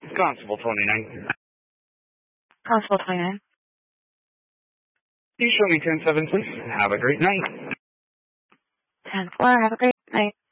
Constable 29. Constable 29. Can you show me 10-7, please? Have a great night. 10-4, have a great night.